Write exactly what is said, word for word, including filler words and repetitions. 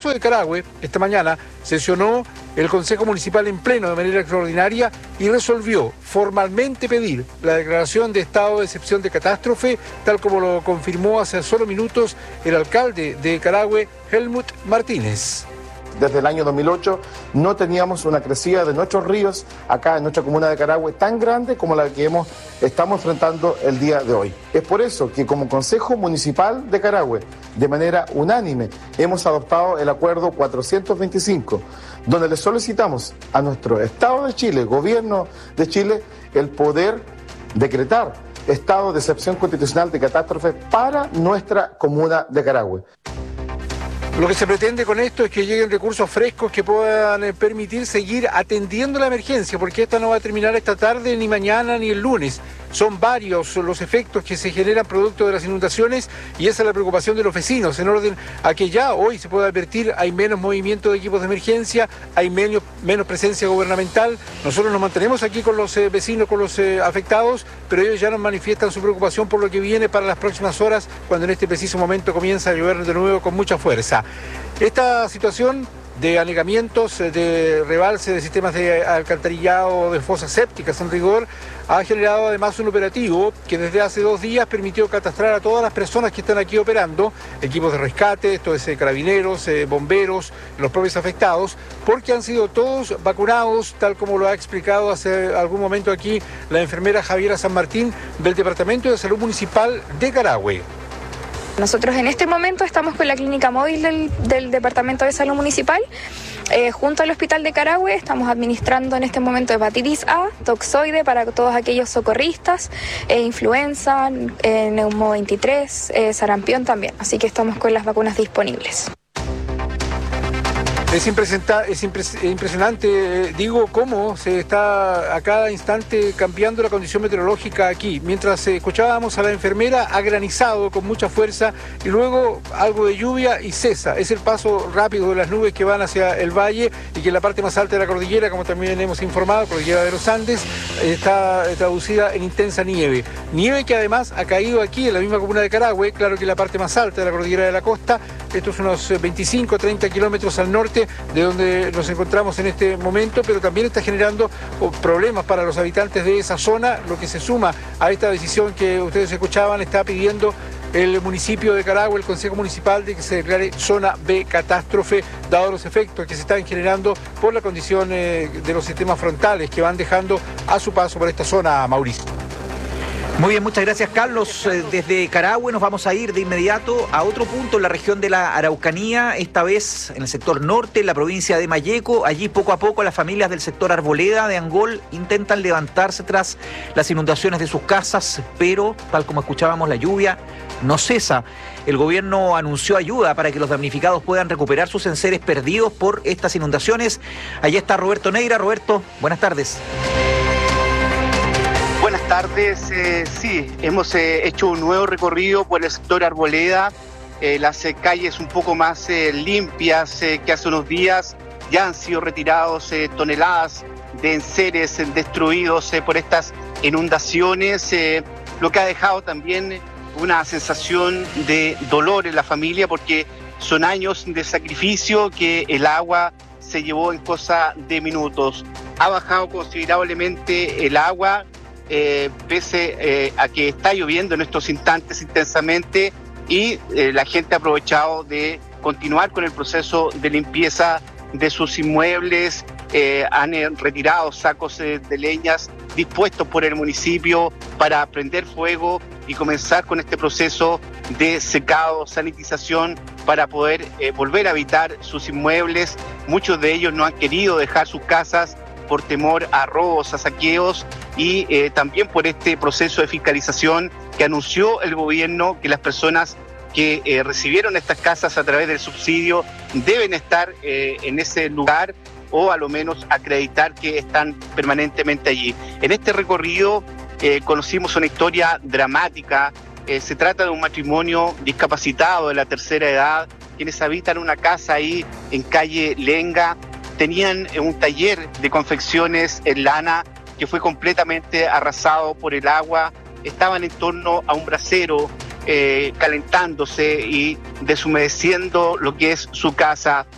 caso de Carahue, esta mañana sesionó el Consejo Municipal en pleno de manera extraordinaria y resolvió formalmente pedir la declaración de estado de excepción de catástrofe, tal como lo confirmó hace solo minutos el alcalde de Carahue, Helmut Martínez. Desde el año dos mil ocho no teníamos una crecida de nuestros ríos acá en nuestra comuna de Carahue tan grande como la que hemos, estamos enfrentando el día de hoy. Es por eso que como Consejo Municipal de Carahue, de manera unánime, hemos adoptado el acuerdo cuatrocientos veinticinco, donde le solicitamos a nuestro Estado de Chile, Gobierno de Chile, el poder decretar estado de excepción constitucional de catástrofe para nuestra comuna de Carahue. Lo que se pretende con esto es que lleguen recursos frescos que puedan eh, permitir seguir atendiendo la emergencia, porque esta no va a terminar esta tarde, ni mañana, ni el lunes. Son varios los efectos que se generan producto de las inundaciones y esa es la preocupación de los vecinos, en orden a que ya hoy se pueda advertir, hay menos movimiento de equipos de emergencia, hay menos, menos presencia gubernamental. Nosotros nos mantenemos aquí con los eh, vecinos, con los eh, afectados, pero ellos ya nos manifiestan su preocupación por lo que viene para las próximas horas, cuando en este preciso momento comienza a llover de nuevo con mucha fuerza. Esta situación de anegamientos, de rebalse de sistemas de alcantarillado, de fosas sépticas en rigor, ha generado además un operativo que desde hace dos días permitió catastrar a todas las personas que están aquí operando, equipos de rescate, esto es eh, carabineros, eh, bomberos, los propios afectados, porque han sido todos vacunados, tal como lo ha explicado hace algún momento aquí la enfermera Javiera San Martín del Departamento de Salud Municipal de Carahue. Nosotros en este momento estamos con la clínica móvil del, del Departamento de Salud Municipal, eh, junto al Hospital de Carahue. Estamos administrando en este momento hepatitis A, toxoide para todos aquellos socorristas, eh, influenza, eh, neumo veintitrés, eh, sarampión también. Así que estamos con las vacunas disponibles. Es, es impresionante, digo, cómo se está a cada instante cambiando la condición meteorológica aquí. Mientras escuchábamos a la enfermera, ha granizado con mucha fuerza y luego algo de lluvia y cesa. Es el paso rápido de las nubes que van hacia el valle y que en la parte más alta de la cordillera, como también hemos informado, cordillera de los Andes, está traducida en intensa nieve. Nieve que además ha caído aquí en la misma comuna de Carahue, claro que en la parte más alta de la cordillera de la costa. Esto es unos veinticinco a treinta kilómetros al norte de donde nos encontramos en este momento, pero también está generando problemas para los habitantes de esa zona, lo que se suma a esta decisión que ustedes escuchaban, está pidiendo el municipio de Carahue, el Consejo Municipal, de que se declare zona B catástrofe, dados los efectos que se están generando por la condición eh, de los sistemas frontales que van dejando a su paso por esta zona, Mauricio. Muy bien, muchas gracias, Carlos. Desde Carahue nos vamos a ir de inmediato a otro punto en la región de la Araucanía, esta vez en el sector norte, en la provincia de Malleco. Allí poco a poco las familias del sector Arboleda de Angol intentan levantarse tras las inundaciones de sus casas, pero tal como escuchábamos, la lluvia no cesa. El gobierno anunció ayuda para que los damnificados puedan recuperar sus enseres perdidos por estas inundaciones. Allí está Roberto Neira. Roberto, buenas tardes. Buenas tardes, eh, sí, hemos eh, hecho un nuevo recorrido por el sector Arboleda, eh, las eh, calles un poco más eh, limpias eh, que hace unos días. Ya han sido retirados eh, toneladas de enseres eh, destruidos eh, por estas inundaciones, eh, lo que ha dejado también una sensación de dolor en la familia, porque son años de sacrificio que el agua se llevó en cosa de minutos. Ha bajado considerablemente el agua, Eh, pese eh, a que está lloviendo en estos instantes intensamente, y eh, la gente ha aprovechado de continuar con el proceso de limpieza de sus inmuebles. Eh, han eh, retirado sacos eh, de leñas dispuestos por el municipio para prender fuego y comenzar con este proceso de secado, sanitización, para poder eh, volver a habitar sus inmuebles. Muchos de ellos no han querido dejar sus casas por temor a robos, a saqueos, y eh, también por este proceso de fiscalización que anunció el gobierno, que las personas que eh, recibieron estas casas a través del subsidio deben estar eh, en ese lugar, o a lo menos acreditar que están permanentemente allí. En este recorrido eh, conocimos una historia dramática. Eh, se trata de un matrimonio discapacitado de la tercera edad, quienes habitan una casa ahí en calle Lenga. Tenían un taller de confecciones en lana que fue completamente arrasado por el agua. Estaban en torno a un brasero eh, calentándose y deshumedeciendo lo que es su casa.